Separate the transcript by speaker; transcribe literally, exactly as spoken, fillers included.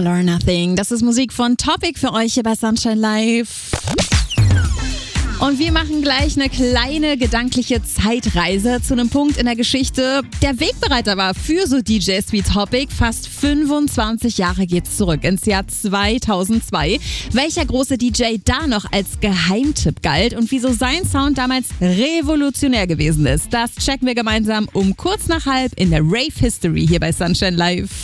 Speaker 1: All or Nothing. Das ist Musik von Topic für euch hier bei Sunshine Live. Und wir machen gleich eine kleine gedankliche Zeitreise zu einem Punkt in der Geschichte, der Wegbereiter war für so D Js wie Topic. Fast fünfundzwanzig Jahre geht's zurück ins Jahr zweitausendzwei. Welcher große D J da noch als Geheimtipp galt und wieso sein Sound damals revolutionär gewesen ist, das checken wir gemeinsam um kurz nach halb in der Rave History hier bei Sunshine Live.